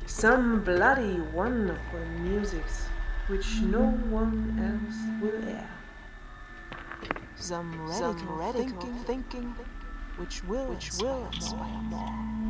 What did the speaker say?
some bloody wonderful musics which no one else will air. Some radical thinking which will inspire more.